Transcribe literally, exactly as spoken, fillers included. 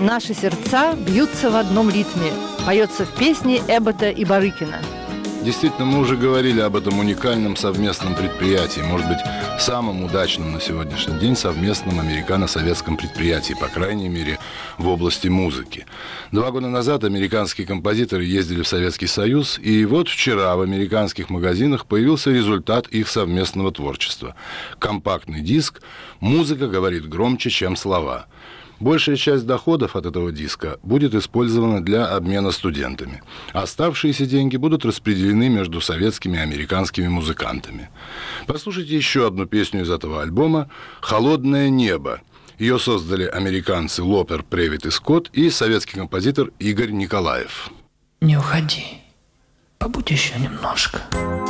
Наши сердца бьются в одном ритме. Поется в песне Эббота и Барыкина. Действительно, мы уже говорили об этом уникальном совместном предприятии, может быть, самом удачном на сегодняшний день совместном американо-советском предприятии, по крайней мере, в области музыки. Два года назад американские композиторы ездили в Советский Союз, и вот вчера в американских магазинах появился результат их совместного творчества. Компактный диск «Музыка говорит громче, чем слова». Большая часть доходов от этого диска будет использована для обмена студентами. Оставшиеся деньги будут распределены между советскими и американскими музыкантами. Послушайте еще одну песню из этого альбома «Холодное небо». Ее создали американцы Лопер, Превит и Скотт и советский композитор Игорь Николаев. Не уходи, побудь еще немножко.